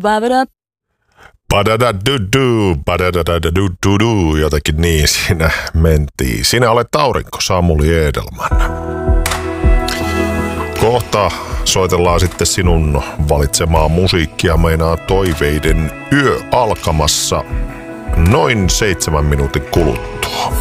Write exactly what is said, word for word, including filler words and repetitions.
babada. Badadadu, badadadu, jotenkin niin siinä mentiin. Sinä olet aurinko, Samuli Edelman. Kohta soitellaan sitten sinun valitsemaa musiikkia. Meinaa toiveiden yö alkamassa noin seitsemän minuutin kuluttua.